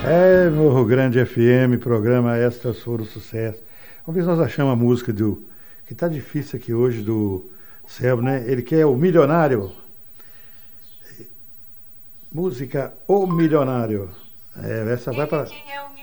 É, Morro Grande FM, programa Estas Foram Sucesso. Vamos ver se nós achamos a música do. Que tá difícil aqui hoje do Céu, né? Ele quer o Milionário. Música O Milionário. É, essa vai para.